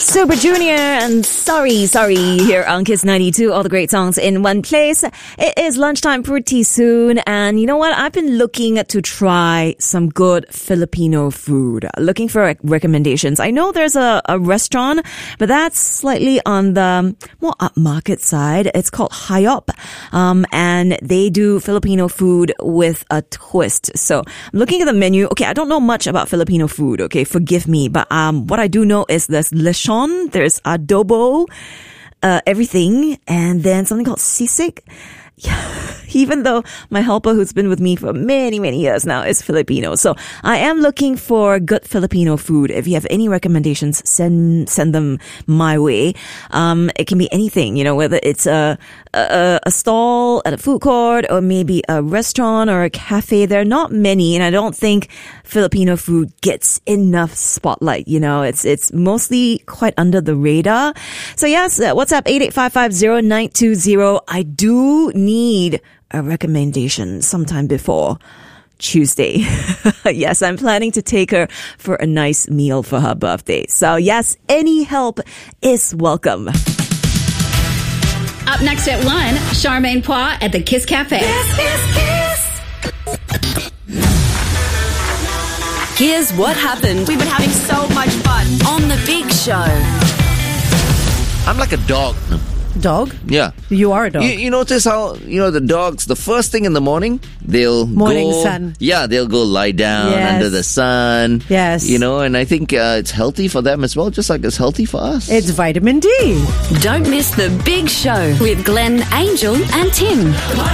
Super Junior and Sorry here on Kiss 92. All the great songs in one place. It is lunchtime pretty soon. And you know what? I've been looking to try some good Filipino food. Looking for recommendations. I know there's a restaurant, but that's slightly on the more upmarket side. It's called Hayop. And they do Filipino food with a twist. So I'm looking at the menu. Okay, I don't know much about Filipino food. Okay, forgive me. But what I do know is there's lechon. There's adobo, everything, and then something called sisig. Yeah. Even though my helper who's been with me for many, many years now is Filipino. So I am looking for good Filipino food. If you have any recommendations, send them my way. It can be anything, you know, whether it's a stall at a food court or maybe a restaurant or a cafe. There are not many, and I don't think Filipino food gets enough spotlight. You know, it's mostly quite under the radar. So yes, WhatsApp 88550920. I do need a recommendation sometime before Tuesday. Yes, I'm planning to take her for a nice meal for her birthday. So yes, any help is welcome. Up next at 1, Charmaine Poix at the Kiss Cafe. Kiss. Here's what happened. We've been having so much fun on The Big Show. I'm like a dog. Dog? Yeah. You are a dog. You notice how, the dogs, the first thing in the morning, Morning sun. Yeah, they'll go lie down under the sun. Yes. And I think it's healthy for them as well, just like it's healthy for us. It's vitamin D. Don't miss The Big Show with Glenn, Angel and Tim.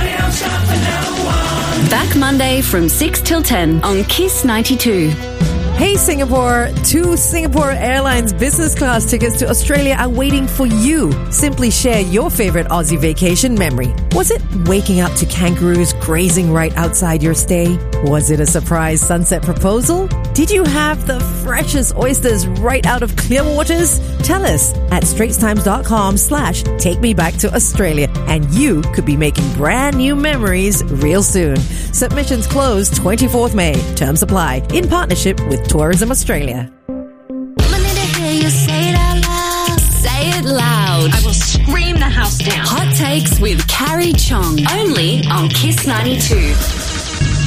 Back Monday from 6 till 10 on Kiss 92. Hey Singapore, 2 Singapore Airlines business class tickets to Australia are waiting for you. Simply share your favorite Aussie vacation memory. Was it waking up to kangaroos grazing right outside your stay? Was it a surprise sunset proposal? Did you have the freshest oysters right out of Clearwaters? Tell us at straitstimes.com/take me back to Australia, and you could be making brand new memories real soon. Submissions close 24th May. Terms apply. In partnership with Tourism Australia. Say it loud. I will scream the house down. Hot Takes with Carrie Chong. Only on Kiss 92.